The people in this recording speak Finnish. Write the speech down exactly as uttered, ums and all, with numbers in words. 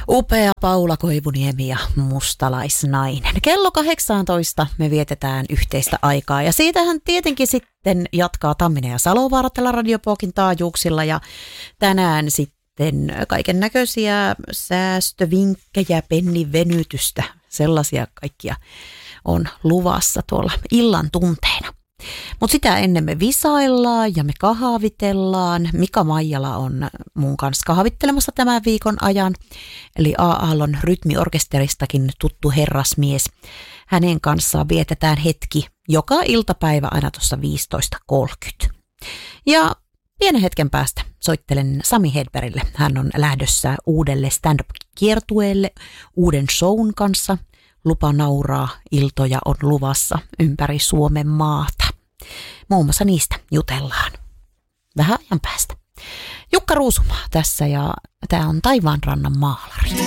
Upea Paula Koivuniemi ja Mustalaisnainen. Kello kahdeksantoista me vietetään yhteistä aikaa ja siitähän tietenkin sitten jatkaa Tamminen ja Salovaara tällä Radiopokin taajuuksilla ja tänään sitten kaiken näköisiä säästövinkkejä, pennivenytystä, sellaisia kaikkia on luvassa tuolla illan tunteina. Mutta sitä ennen me visaillaan ja me kahvitellaan. Mika Maijala on mun kanssa kahvittelemassa tämän viikon ajan. Eli A-Aallon rytmiorkesteristakin tuttu herrasmies. Hänen kanssaan vietetään hetki joka iltapäivä aina tuossa viisitoista kolmekymmentä. Ja pienen hetken päästä soittelen Sami Hedbergille. Hän on lähdössä uudelle stand-up-kiertueelle uuden shown kanssa. Lupa nauraa, iltoja on luvassa ympäri Suomen maata. Muun muassa niistä jutellaan vähän ajan päästä. Jukka Ruusumaa tässä ja tämä on Taivaanrannan maalari.